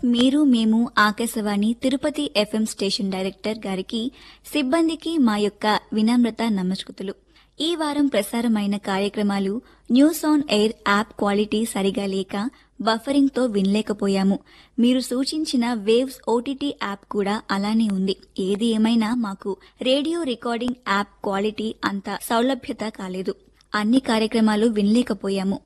మీరు మేము Akashvani Tirupati FM station director గారికి, సిబ్బందికి మా యొక్క వినమ్రత నమస్కృతులు. ఈ వారం ప్రసారమైన కార్యక్రమాలు news on air app quality సరిగా లేక బఫరింగ్తో వినలేకపోయాము. మీరు సూచించిన వేవ్స్ ఓటీటీ యాప్ కూడా అలానే ఉంది. ఏది ఏమైనా మాకు రేడియో రికార్డింగ్ యాప్ క్వాలిటీ అంత సౌలభ్యత కాలేదు. అన్ని కార్యక్రమాలు వినలేకపోయాము.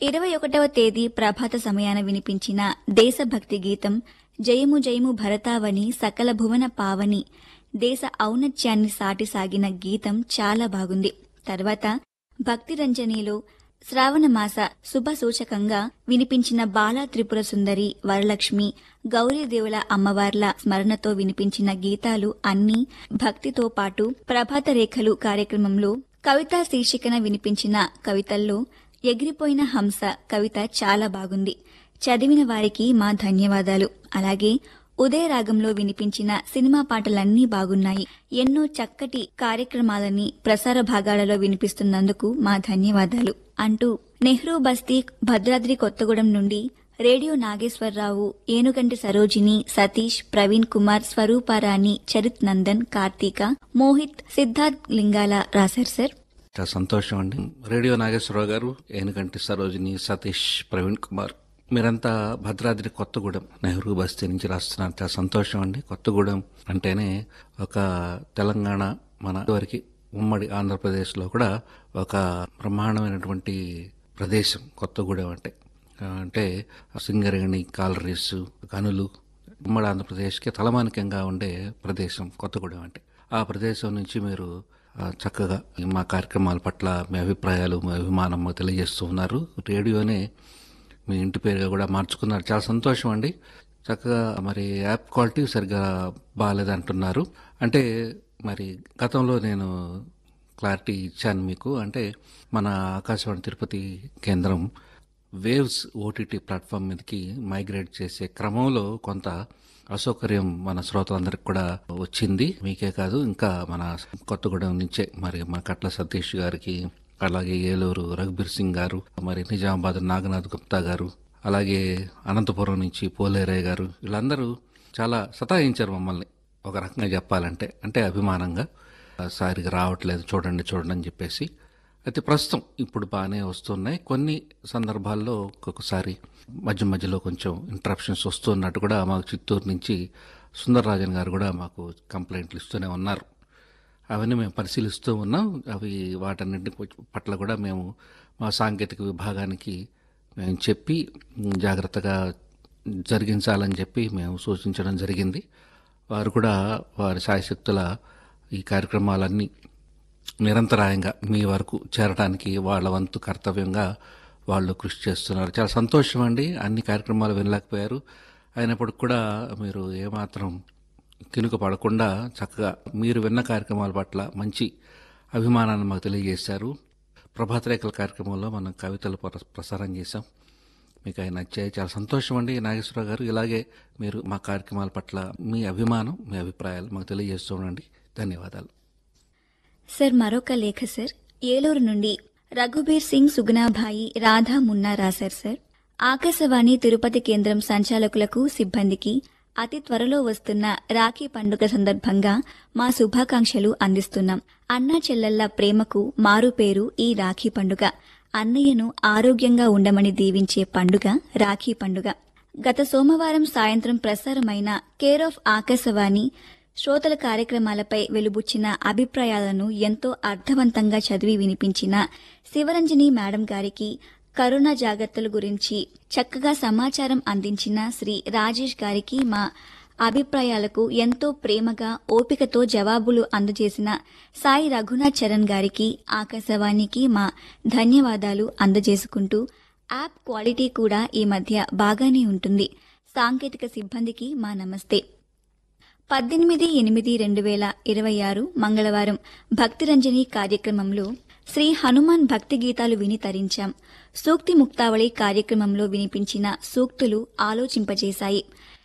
21వ తేదీ ప్రభాత సమయాన వినిపించిన దేశభక్తి గీతం జయము జయము భరతావని సకల భువన పావని దేశ ఔన్నత్యాన్ని సాటిసాగిన గీతం చాలా బాగుంది. తర్వాత భక్తి రంజనీలో శ్రావణమాస శుభ సూచకంగా వినిపించిన బాలా త్రిపుర సుందరి, వరలక్ష్మి, గౌరీదేవుల అమ్మవార్ల స్మరణతో వినిపించిన గీతాలు అన్నీ భక్తితో పాటు ప్రభాత రేఖలు కార్యక్రమంలో కవితా శీర్షికన వినిపించిన కవితల్లో ఎగిరిపోయిన హంస కవిత చాలా బాగుంది. చదివిన వారికి మా ధన్యవాదాలు. అలాగే ఉదయరాగంలో వినిపించిన సినిమా పాటలన్నీ బాగున్నాయి. ఎన్నో చక్కటి కార్యక్రమాలని ప్రసార భాగాలలో వినిపిస్తున్నందుకు మా ధన్యవాదాలు అంటూ నెహ్రూ బస్తీ భద్రాద్రి కొత్తగూడెం నుండి రేడియో నాగేశ్వరరావు, ఏనుగంటి సరోజిని, సతీష్, ప్రవీణ్ కుమార్, స్వరూపారాణి, చరిత్ నందన్, కార్తీక, మోహిత్, సిద్ధార్థ్ లింగాల రాశారు సార్. చాలా సంతోషం అండి. రేడియో నాగేశ్వరరావు గారు, ఏనుగంటి సరోజిని, సతీష్, ప్రవీణ్ కుమార్, మీరంతా భద్రాద్రి కొత్తగూడెం నెహ్రూ బస్తీ నుంచి రాస్తున్నారు. చాలా సంతోషం అండి. కొత్తగూడెం అంటేనే ఒక తెలంగాణ మన వరకు ఉమ్మడి ఆంధ్రప్రదేశ్లో కూడా ఒక బ్రహ్మాండమైనటువంటి ప్రదేశం కొత్తగూడెం అంటే సింగరేణి, కాలరీస్, గనులు ఉమ్మడి ఆంధ్రప్రదేశ్కి తలమానికంగా ఉండే ప్రదేశం కొత్తగూడెం అంటే. ఆ ప్రదేశం నుంచి మీరు చక్కగా మా కార్యక్రమాల పట్ల మీ అభిప్రాయాలు, మీ అభిమానం తెలియజేస్తూ ఉన్నారు. రేడియోనే మీ ఇంటి పేరుగా కూడా మార్చుకున్నారు. చాలా సంతోషం అండి. చక్కగా మరి యాప్ క్వాలిటీ సరిగ్గా బాగాలేదంటున్నారు. అంటే మరి గతంలో నేను క్లారిటీ ఇచ్చాను మీకు. అంటే మన ఆకాశవాణి తిరుపతి కేంద్రం వేవ్స్ ఓటీటీ ప్లాట్ఫామ్ మీదకి మైగ్రేట్ చేసే క్రమంలో కొంత అసౌకర్యం మన శ్రోతలందరికీ కూడా వచ్చింది. మీకే కాదు, ఇంకా మన కొత్తగూడెం నుంచే మరి మా కట్ల సతీష్ గారికి, అలాగే ఏలూరు రఘుబీర్ సింగ్ గారు, మరి నిజామాబాద్ నాగనాథ్ గుప్తా గారు, అలాగే అనంతపురం నుంచి పోలేరయ్య గారు, వీళ్ళందరూ చాలా సతాయించారు మమ్మల్ని. ఒక రకంగా చెప్పాలంటే, అంటే అభిమానంగా సారిగా రావట్లేదు, చూడండి అని చెప్పేసి. అయితే ప్రస్తుతం ఇప్పుడు బాగానే వస్తున్నాయి. కొన్ని సందర్భాల్లో ఒక్కొక్కసారి మధ్యలో కొంచెం ఇంటరప్షన్స్ వస్తున్నట్టు కూడా మాకు చిత్తూరు నుంచి సుందరరాజన్ గారు కూడా మాకు కంప్లైంట్లు ఇస్తూనే ఉన్నారు. అవన్నీ మేము పరిశీలిస్తూ ఉన్నాం. అవి వాటన్నింటి పట్ల కూడా మేము మా సాంకేతిక విభాగానికి మేము చెప్పి జాగ్రత్తగా జరిగించాలని చెప్పి మేము సూచించడం జరిగింది. వారు కూడా వారి శాయశక్తుల ఈ కార్యక్రమాలన్నీ నిరంతరాయంగా మీ వరకు చేరడానికి వాళ్ళ వంతు కర్తవ్యంగా వాళ్ళు కృషి చేస్తున్నారు. చాలా సంతోషం అండి. అన్ని కార్యక్రమాలు వినలేకపోయారు, అయినప్పటికి కూడా మీరు ఏమాత్రం కినుక పడకుండా చక్కగా మీరు విన్న కార్యక్రమాల పట్ల మంచి అభిమానాన్ని మాకు తెలియజేశారు. ప్రభాత రేఖల కార్యక్రమంలో మనం కవితలు ప్రసారం చేశాం. మీకు అవి నచ్చాయి. చాలా సంతోషం అండి నాగేశ్వరరావు గారు. ఇలాగే మీరు మా కార్యక్రమాల పట్ల మీ అభిమానం, మీ అభిప్రాయాలు మాకు తెలియజేస్తూ ఉండండి. ధన్యవాదాలు సార్. మరొక లేఖ సార్, ఏలూరు నుండి రఘుబీర్ సింగ్, సుగుణాభాయి, రాధా మున్నా రాశారు సార్. ఆకాశవాణి తిరుపతి కేంద్రం సంచాలకులకు, సిబ్బందికి అతి త్వరలో వస్తున్న రాఖీ పండుగ సందర్భంగా మా శుభాకాంక్షలు అందిస్తున్నాం. అన్నా చెల్లెళ్ల ప్రేమకు మారుపేరు ఈ రాఖీ పండుగ. అన్నయ్యను ఆరోగ్యంగా ఉండమని దీవించే పండుగ రాఖీ పండుగ. గత సోమవారం సాయంత్రం ప్రసారమైన కేర్ ఆఫ్ ఆకాశవాణి శ్రోతల కార్యక్రమాలపై వెలుబుచ్చిన అభిప్రాయాలను ఎంతో అర్థవంతంగా చదివి వినిపించిన శివరంజని మేడం గారికి, కరోనా జాగ్రత్తల గురించి చక్కగా సమాచారం అందించిన శ్రీ రాజేష్ గారికి, మా అభిప్రాయాలకు ఎంతో ప్రేమగా ఓపికతో జవాబులు అందజేసిన సాయి రఘునాథ్ చరణ్ గారికి, ఆకాశవాణికి మా ధన్యవాదాలు అందజేసుకుంటూ, యాప్ క్వాలిటీ కూడా ఈ మధ్య బాగానే ఉంటుంది. సాంకేతిక సిబ్బందికి మా నమస్తే. 18/8/2026 మంగళవారం భక్తిరంజని కార్యక్రమంలో శ్రీ హనుమాన్ భక్తి గీతాలు విని తరించాం. సూక్తి ముక్తావళి కార్యక్రమంలో వినిపించిన సూక్తులు ఆలోచింపజేశాయి.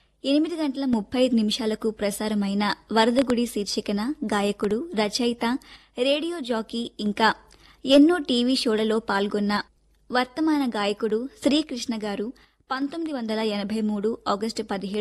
8:35 ప్రసారమైన వరదగుడి శీర్షికన గాయకుడు, రచయిత, రేడియో జాకీ ఇంకా ఎన్నో టీవీ షోలలో పాల్గొన్న వర్తమాన గాయకుడు శ్రీకృష్ణ గారు 1983 ఆగస్టు 17